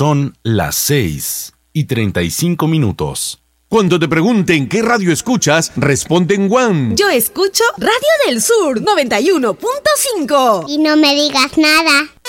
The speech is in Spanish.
Son las 6:35. Cuando te pregunten qué radio escuchas, responde en One. Yo escucho Radio del Sur 91.5. Y no me digas nada.